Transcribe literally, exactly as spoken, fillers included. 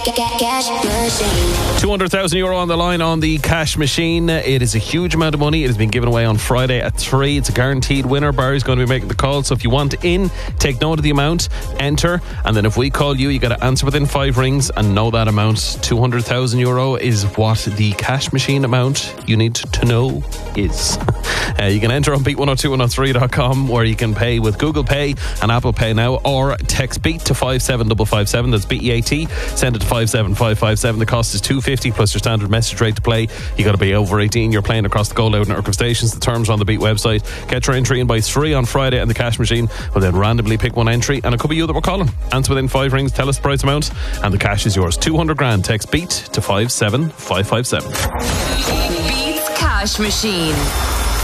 two hundred thousand euro on the line on the cash machine. It is a huge amount of money. It has been given away on Friday at three. It's a guaranteed winner. Barry's going to be making the call. So if you want in, take note of the amount, enter, and then if we call you, you got to answer within five rings and know that amount. two hundred thousand euro is what the cash machine amount you need to know is. Uh, you can enter on beat one oh two one oh three dot com, where you can pay with Google Pay and Apple Pay now, or text BEAT to five seven five five seven. That's B E A T. Send it to five seven five five seven. The cost is two dollars fifty plus your standard message rate to play. You got to be over eighteen. You're playing across the Go Loud network of stations. The terms are on the Beat website. Get your entry in by three on Friday, and the cash machine will then randomly pick one entry, and it could be you that we're calling. Answer within five rings, tell us the price amount, and the cash is yours. two hundred grand. Text BEAT to five seven five five seven. Beats Cash Machine.